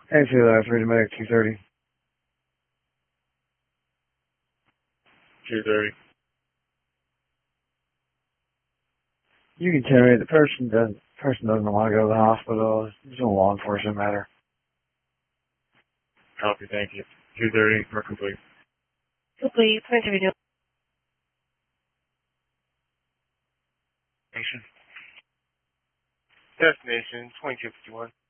Hey, 3 to make 2:30. 2:30. You can tell me the person doesn't want to go to the hospital. It's a law enforcement matter. Copy, thank you. 2:30, we're complete. Complete. Point of view. Destination 2251.